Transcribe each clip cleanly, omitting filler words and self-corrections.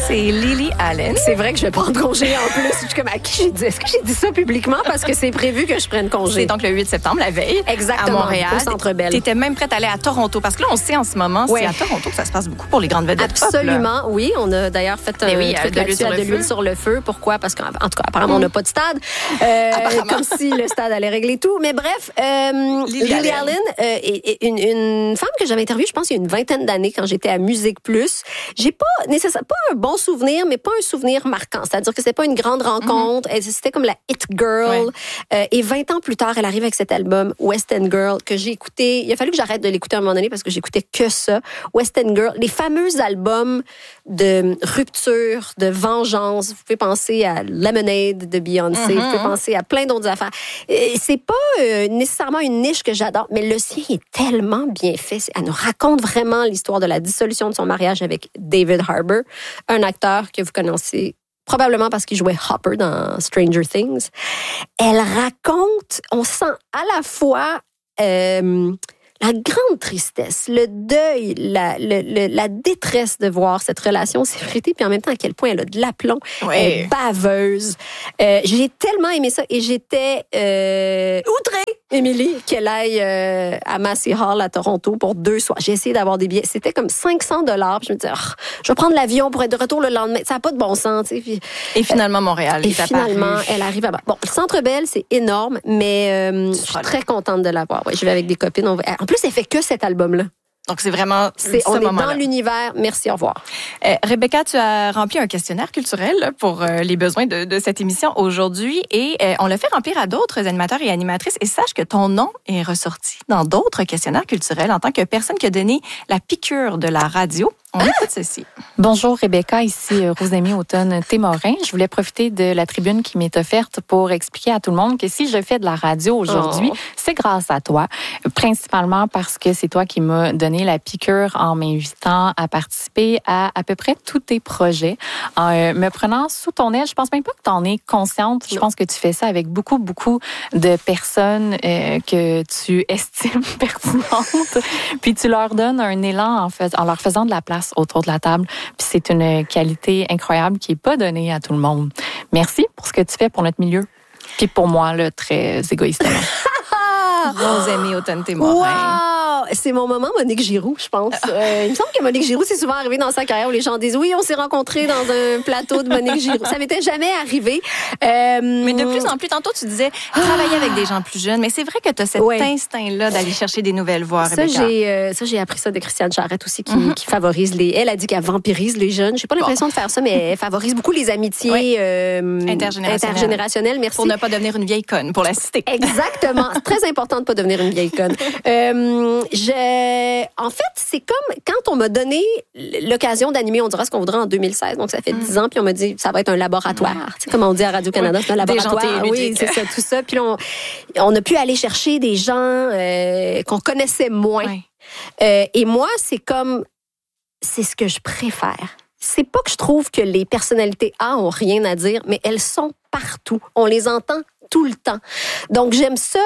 c'est Lily Allen. C'est vrai que je vais prendre congé en plus. Je suis comme, à qui j'ai dit? Est-ce que j'ai dit ça publiquement? Parce que c'est prévu que je prenne congé. C'est donc le 8 septembre, la veille. Exactement. À Montréal. Au Centre Bell. Tu étais même prête à aller à Toronto. Parce que là, on sait en ce moment, c'est à Toronto que ça se passe beaucoup pour les grandes vedettes pop. Absolument, oui. On a d'ailleurs fait truc de l'huile sur le feu. Pourquoi? Parce qu'en tout cas, apparemment, on n'a pas de stade. Comme si le stade allait régler tout. Mais bref, Lily Allen est une femme que j'avais interviewée, je pense, il y a une vingtaine d'années quand j'étais à Musique Plus. J'ai pas nécessairement, pas un bon souvenir, mais pas un souvenir marquant. C'est-à-dire que c'était pas une grande rencontre. C'était comme la hit girl. Et 20 ans plus tard, elle arrive avec cet album West End Girl que j'ai écouté. Il a fallu que j'arrête de l'écouter à un moment donné parce que j'écoutais que ça. West End Girl, les fameux albums de rupture, de vengeance. Vous pouvez penser à Lemonade de Beyoncé. Vous pouvez penser à plein d'autres affaires. C'est pas nécessairement une niche que j'adore, mais le sien est tellement bien fait. Elle nous raconte vraiment l'histoire de la dissolution de son mariage avec David Harbour, un acteur que vous connaissez probablement parce qu'il jouait Hopper dans Stranger Things. Elle raconte, on sent à la fois la grande tristesse, le deuil, la détresse de voir cette relation s'effriter, puis en même temps à quel point elle a de l'aplomb, elle est baveuse. J'ai tellement aimé ça et j'étais outrée, Émilie, qu'elle aille à Massey Hall à Toronto pour 2 soirs. J'ai essayé d'avoir des billets. C'était comme $500. Puis je me disais, je vais prendre l'avion pour être de retour le lendemain. Ça n'a pas de bon sens. Tu sais. Puis, et finalement, Montréal est finalement, elle arrive à... Bon, le Centre Bell, c'est énorme, mais je suis très contente de l'avoir. Ouais, je vais avec des copines. En plus, elle fait que cet album-là. Donc, c'est vraiment on est dans l'univers. Merci, au revoir. Rebecca, tu as rempli un questionnaire culturel pour les besoins de cette émission aujourd'hui et on l'a fait remplir à d'autres animateurs et animatrices. Et sache que ton nom est ressorti dans d'autres questionnaires culturels en tant que personne qui a donné la piqûre de la radio. On écoute ceci. Bonjour Rebecca, ici Rosemie Automne-Témorin. Je voulais profiter de la tribune qui m'est offerte pour expliquer à tout le monde que si je fais de la radio aujourd'hui, c'est grâce à toi. Principalement parce que c'est toi qui m'as donné la piqûre en m'invitant à participer à peu près tous tes projets. En me prenant sous ton aile, je pense même pas que tu en es consciente. Je pense que tu fais ça avec beaucoup de personnes que tu estimes pertinentes. Puis tu leur donnes un élan en leur faisant de la place autour de la table. Puis c'est une qualité incroyable qui n'est pas donnée à tout le monde. Merci pour ce que tu fais pour notre milieu. Puis pour moi, là, très égoïstement. Rosemie Automne-Témorin. Wow! C'est mon moment Monique Giroux, je pense. Il me semble que Monique Giroux, c'est souvent arrivé dans sa carrière où les gens disent « Oui, on s'est rencontrés dans un plateau de Monique Giroux. » Ça m'était jamais arrivé. Mais de plus en plus, tantôt, tu disais travailler avec des gens plus jeunes. Mais c'est vrai que tu as cet instinct-là d'aller chercher des nouvelles voix, Rebecca. Ça, j'ai appris ça de Christiane Charette aussi, qui favorise les... Elle a dit qu'elle vampirise les jeunes. J'ai pas l'impression de faire ça, mais elle favorise beaucoup les amitiés intergénérationnelles. Merci. Pour ne pas devenir une vieille conne, pour la citer. Exactement. C'est très important de pas devenir une vieille conne. En fait, c'est comme quand on m'a donné l'occasion d'animer On dira ce qu'on voudra en 2016, donc ça fait 10 ans, puis on m'a dit ça va être un laboratoire. Tu sais, comme on dit à Radio-Canada, c'est un laboratoire. Oui, c'est ça, tout ça. Puis là, on a pu aller chercher des gens qu'on connaissait moins. Et moi, c'est ce que je préfère. C'est pas que je trouve que les personnalités A ont rien à dire, mais elles sont partout. On les entend tout le temps. Donc, j'aime ça,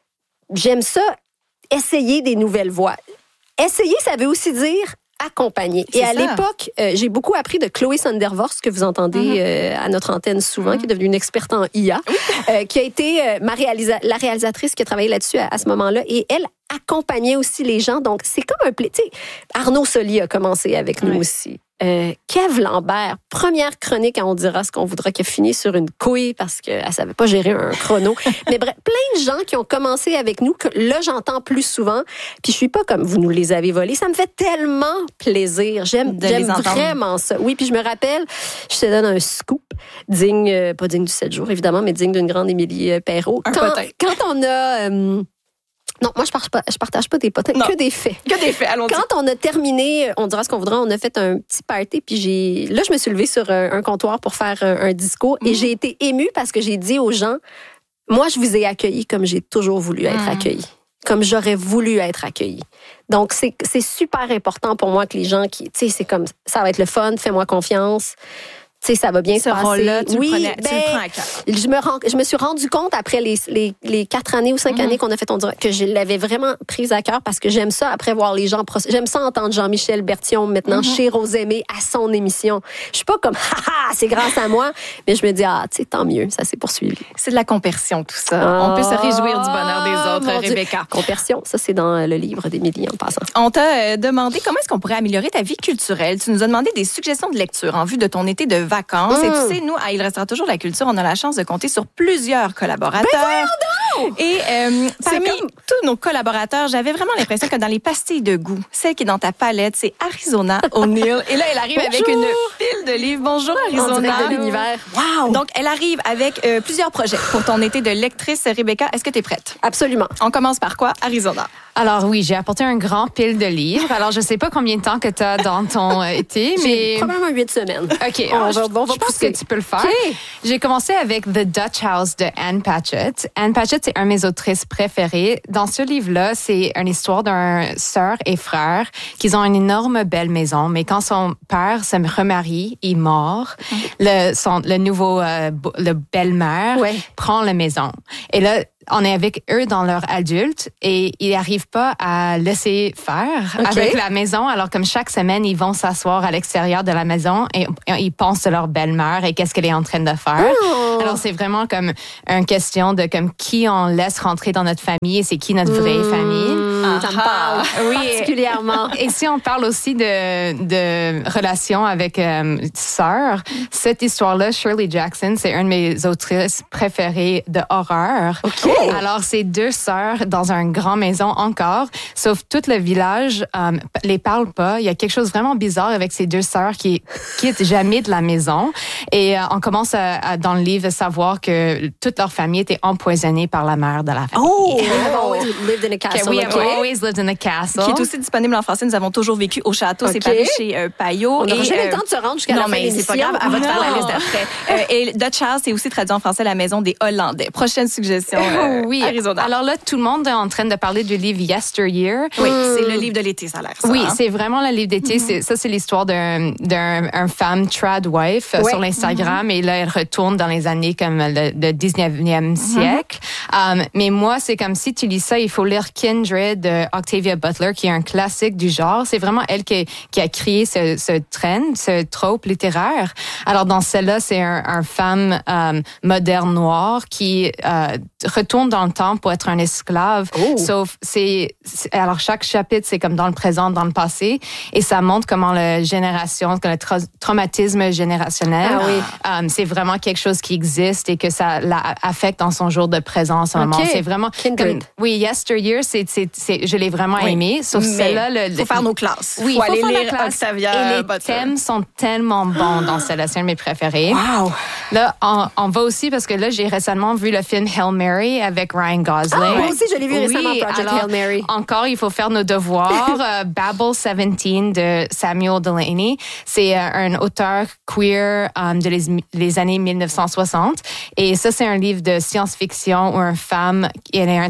essayer des nouvelles voix. Essayer, ça veut aussi dire accompagner. Et à l'époque, j'ai beaucoup appris de Chloé Sondervorst, que vous entendez à notre antenne souvent, qui est devenue une experte en IA, qui a été la réalisatrice qui a travaillé là-dessus à ce moment-là. Et elle accompagnait aussi les gens. Donc, c'est comme un plaisir. Arnaud Soli a commencé avec nous aussi. Kev Lambert, première chronique à On dira ce qu'on voudra, qui a fini sur une couille parce qu'elle savait pas gérer un chrono. Mais bref, plein de gens qui ont commencé avec nous, que là, j'entends plus souvent. Puis je suis pas comme vous nous les avez volés. Ça me fait tellement plaisir. J'aime vraiment ça. Oui, puis je me rappelle, je te donne un scoop pas digne du 7 jours, évidemment, mais digne d'une grande Émilie Perrault. Quand on a... Non, moi, je partage pas des potins, que des faits. Que des faits, allons-y. Quand on a terminé, On dira ce qu'on voudra, on a fait un petit party, puis je me suis levée sur un comptoir pour faire un discours, et j'ai été émue parce que j'ai dit aux gens, moi, je vous ai accueillis comme j'ai toujours voulu être accueillie, comme j'aurais voulu être accueillie. Donc, c'est super important pour moi que les gens tu sais, c'est comme, ça va être le fun, fais-moi confiance. sais, ça va bien se passer. Rôle-là, tu le prends à cœur. Je me suis rendu compte après les 4 années ou 5 années qu'on a fait On dirait que je l'avais vraiment prise à cœur parce que j'aime ça après voir les gens. J'aime ça entendre Jean-Michel Bertillon maintenant chez Rosemée à son émission. Je suis pas comme c'est grâce à moi, mais je me dis tu sais, tant mieux, ça s'est poursuivi. C'est de la compersion tout ça. On peut se réjouir du bonheur des autres, Rebecca. Compersion, ça c'est dans le livre d'Émilie en passant. On t'a demandé comment est-ce qu'on pourrait améliorer ta vie culturelle. Tu nous as demandé des suggestions de lecture en vue de ton été de vacances. Et tu sais, nous, à Il restera toujours la culture, on a la chance de compter sur plusieurs collaborateurs. Et parmi tous nos collaborateurs, j'avais vraiment l'impression que dans les pastilles de goût, celle qui est dans ta palette, c'est Arizona O'Neill. Et là, elle arrive avec une pile de livres. Bonjour, Arizona. En direct de l'univers. Wow. Donc, elle arrive avec plusieurs projets pour ton été de lectrice. Rebecca, est-ce que tu es prête? Absolument. On commence par quoi, Arizona? Alors oui, j'ai apporté un grand pile de livres. Alors, je sais pas combien de temps que tu as dans ton été, mais... probablement 8 semaines. OK. Je pense que tu peux le faire. Okay. J'ai commencé avec The Dutch House de Anne Patchett. Anne Patchett, c'est un de mes autrices préférées. Dans ce livre-là, c'est une histoire d'un sœur et frère qui ont une énorme belle maison, mais quand son père se remarie, il mort, le nouveau le belle-mère prend la maison. Et là, on est avec eux dans leur adulte et ils n'arrivent pas à laisser faire avec la maison. Alors, comme chaque semaine, ils vont s'asseoir à l'extérieur de la maison et ils pensent à leur belle-mère et qu'est-ce qu'elle est en train de faire. Oh. Alors, c'est vraiment comme une question de comme qui on laisse rentrer dans notre famille et c'est qui notre vraie famille. Ça me parle particulièrement. Et si on parle aussi de relations avec sœurs, cette histoire-là, Shirley Jackson, c'est une de mes autrices préférées de horreur. Okay. Alors, c'est 2 sœurs dans une grande maison encore, sauf tout le village les parle pas. Il y a quelque chose vraiment bizarre avec ces 2 sœurs qui quittent jamais de la maison. Et on commence dans le livre à savoir que toute leur famille était empoisonnée par la mère de la famille. Oh! We have always lived in a castle. We have always lived in a castle. Qui est aussi disponible en français. Nous avons toujours vécu au château. C'est paru chez Payot. On n'aura jamais le temps de se rendre jusqu'à la fin de l'émission. Non, mais c'est pas grave. Elle va te faire la liste d'après. Et Dutch House, c'est aussi traduit en français La maison des Hollandais. Prochaine suggestion. Oui. Arizona. Alors là, tout le monde est en train de parler du livre Yesteryear. Oui, c'est le livre de l'été, ça a l'air ça. Oui, c'est vraiment le livre d'été. C'est l'histoire d'un femme tradwife sur l'Instagram. Et là, elle retourne dans les années comme le 19e siècle. Mais moi, c'est comme si tu lis ça, il faut lire Kindred de Octavia Butler, qui est un classique du genre. C'est vraiment elle qui a créé ce trend, ce trope littéraire. Alors, dans celle-là, c'est un femme moderne noire qui retourne dans le temps pour être un esclave. Oh. Sauf, alors chaque chapitre, c'est comme dans le présent, dans le passé. Et ça montre comment le traumatisme générationnel, c'est vraiment quelque chose qui existe et que ça l'affecte dans son jour de présent en ce moment. C'est vraiment... Oui, Yesteryear, je l'ai vraiment aimé. Sauf celle-là... Il faut faire nos classes. Oui, il faut aller lire Octavia. Et les thèmes sont tellement bons dans celle-là. C'est un de mes préférés. Wow! Là, on va aussi, parce que là, j'ai récemment vu le film Hail Mary avec Ryan Gosling. Moi aussi, je l'ai vu récemment, Project Hail Mary. Encore, il faut faire nos devoirs. Babel 17 de Samuel Delany. C'est un auteur queer de les années 1960. Et ça, c'est un livre de science-fiction où une femme, elle est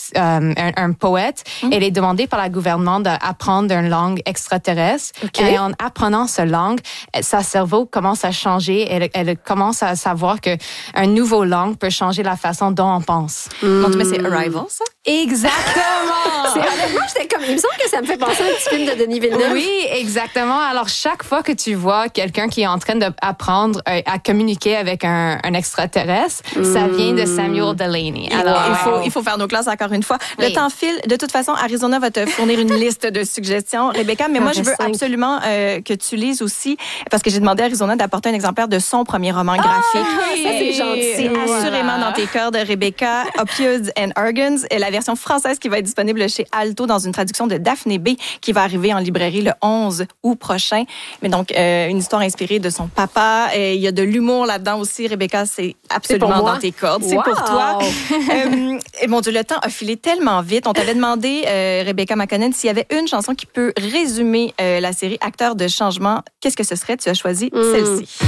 un poète. Elle est demandée par la gouvernement d'apprendre une langue extraterrestre. Et en apprenant cette langue, sa cerveau commence à changer. Elle commence à savoir que une nouvelle langue peut changer la façon dont on pense. Donc, mais c'est Arrival, ça? Exactement! Honnêtement, j'étais comme, il me semble que ça me fait penser à un petit film de Denis Villeneuve. Oui, exactement. Alors, chaque fois que tu vois quelqu'un qui est en train d'apprendre à communiquer avec un extraterrestre, ça vient de Samuel Delany. Alors, il faut faire nos classes encore une fois. Le temps file. De toute façon, Arizona va te fournir une liste de suggestions, Rebecca, mais moi, je veux absolument que tu lises aussi, parce que j'ai demandé à Arizona d'apporter un exemplaire de son premier roman graphique. Ça, c'est gentil. C'est assurément dans tes cœurs de Rebecca, Opioids and Organs, et la version française qui va être disponible chez Alto dans une traduction de Daphné B qui va arriver en librairie le 11 août prochain. Mais donc, une histoire inspirée de son papa. Il y a de l'humour là-dedans aussi, Rebecca, c'est absolument dans tes cordes. C'est pour toi. Et mon Dieu, le temps a filé tellement vite. On t'avait demandé, Rebecca McConnell, s'il y avait une chanson qui peut résumer la série Acteurs de changement. Qu'est-ce que ce serait? Tu as choisi celle-ci.